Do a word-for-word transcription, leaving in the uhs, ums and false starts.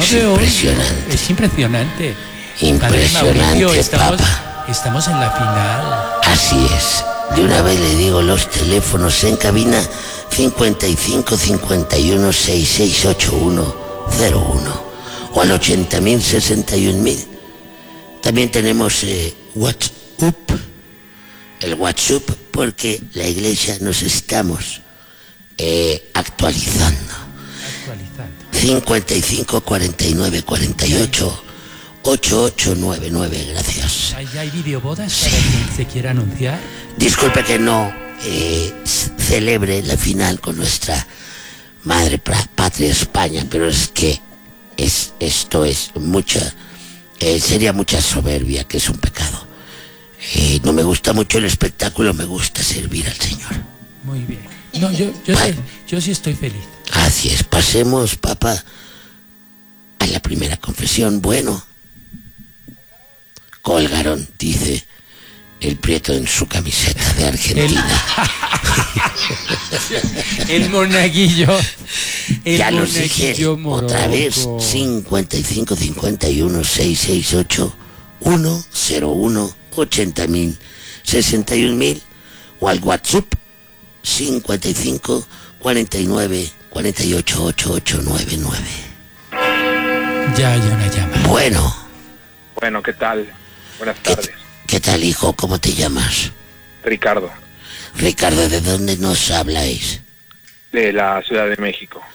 es veo. Impresionante. Es impresionante. Impresionante, Mauricio, estamos, Papa. estamos en la final. Así es. De una vez le digo los teléfonos en cabina: cincuenta y cinco, cincuenta y uno, sesenta y seis, ochenta y uno cero uno o al ochenta mil, sesenta y un mil. También tenemos eh, WhatsApp, el WhatsApp, porque la iglesia nos estamos eh, actualizando. Actualizando. cincuenta y cinco, cuarenta y nueve, cuarenta y ocho, ochenta y ocho noventa y nueve, gracias. ¿Hay, hay videobodas sí. para quien se quiera anunciar? Disculpe que no eh, celebre la final con nuestra madre patria España, pero es que es, esto es mucha, eh, sería mucha soberbia, que es un pecado. Eh, no me gusta mucho el espectáculo, me gusta servir al Señor. Muy bien. No, yo, yo, sé, yo sí estoy feliz. Así es, pasemos, Papa, a la primera confesión. Bueno, colgaron, dice el Prieto en su camiseta de Argentina. El, el monaguillo. El ya los dije moroco. Otra vez: cincuenta y cinco, cincuenta y uno, sesenta y seis, ochenta y uno cero uno, ochenta mil, sesenta y un mil, o al WhatsApp cincuenta y cinco, cuarenta y nueve, cuarenta y ocho, ochenta y ocho noventa y nueve. Ya hay una llamada. Bueno. Bueno, ¿qué tal? Buenas tardes. ¿Qué, ¿Qué tal, hijo? ¿Cómo te llamas? Ricardo. Ricardo, ¿de dónde nos habláis? De la Ciudad de México.